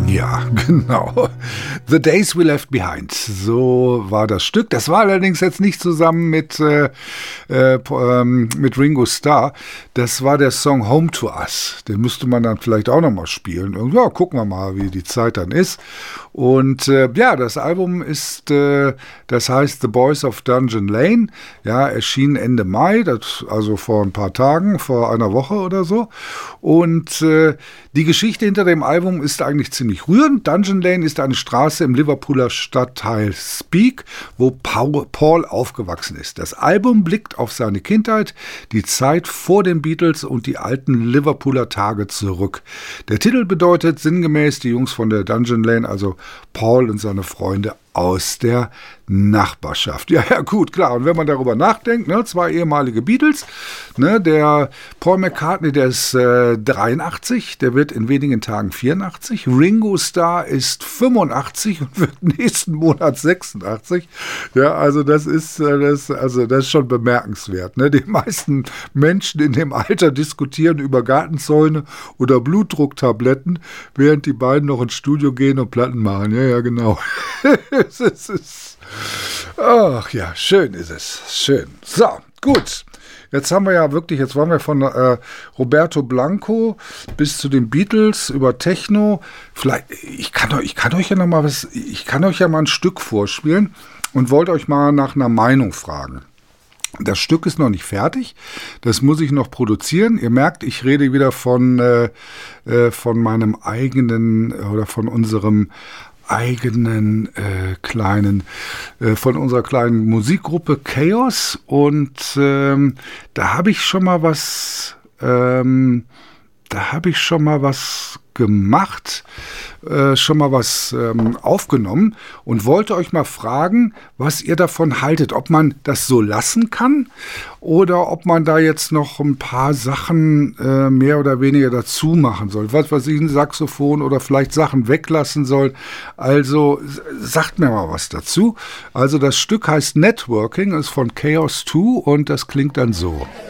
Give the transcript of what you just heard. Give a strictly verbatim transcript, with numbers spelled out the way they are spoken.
Ja, genau. The Days We Left Behind. So war das Stück. Das war allerdings jetzt nicht zusammen mit, äh, äh, mit Ringo Starr. Das war der Song Home to Us. Den müsste man dann vielleicht auch nochmal spielen. Und ja, gucken wir mal, wie die Zeit dann ist. Und äh, ja, das Album ist, äh, das heißt The Boys of Dungeon Lane. Ja, erschien Ende Mai, das, also vor ein paar Tagen, vor einer Woche oder so. Und äh, die Geschichte hinter dem Album ist eigentlich ziemlich rührend. Dungeon Lane ist eine Straße im Liverpooler Stadtteil Speke, wo Paul, Paul aufgewachsen ist. Das Album blickt auf seine Kindheit, die Zeit vor den Beatles und die alten Liverpooler Tage zurück. Der Titel bedeutet sinngemäß die Jungs von der Dungeon Lane, also Paul und seine Freunde aus der Nachbarschaft. Ja, ja, gut, klar. Und wenn man darüber nachdenkt, ne, zwei ehemalige Beatles, ne, der Paul McCartney, der ist äh, dreiundachtzig, der wird in wenigen Tagen vierundachtzig. Ringo Starr ist fünfundachtzig und wird nächsten Monat sechsundachtzig. Ja, also das ist, äh, das, also das ist schon bemerkenswert. Ne? Die meisten Menschen in dem Alter diskutieren über Gartenzäune oder Blutdrucktabletten, während die beiden noch ins Studio gehen und Platten machen. Ja, ja, genau. es ist, es ist, ach ja, schön ist es. Schön. So, gut. Jetzt haben wir ja wirklich, jetzt waren wir von äh, Roberto Blanco bis zu den Beatles über Techno. Vielleicht, ich kann euch, ich kann euch ja noch mal was, ich kann euch ja mal ein Stück vorspielen und wollte euch mal nach einer Meinung fragen. Das Stück ist noch nicht fertig, das muss ich noch produzieren. Ihr merkt, ich rede wieder von, äh, äh, von meinem eigenen oder von unserem eigenen äh, kleinen, äh, von unserer kleinen Musikgruppe Chaos, und ähm, da habe ich schon mal was, ähm, da habe ich schon mal was gemacht, äh, schon mal was ähm, aufgenommen und wollte euch mal fragen, was ihr davon haltet, ob man das so lassen kann oder ob man da jetzt noch ein paar Sachen äh, mehr oder weniger dazu machen soll. Was weiß ich, ein Saxophon oder vielleicht Sachen weglassen soll. Also sagt mir mal was dazu. Also das Stück heißt Networking, ist von Chaos zwei und das klingt dann so.